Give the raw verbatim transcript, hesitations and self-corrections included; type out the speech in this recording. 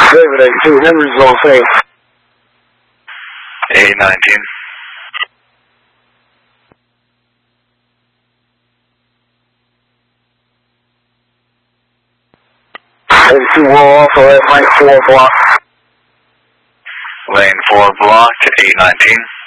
David eighteen, Henry's on scene. eight nineteen. eighty-two, we're also at lane four block. Lane four blocked, eight nineteen.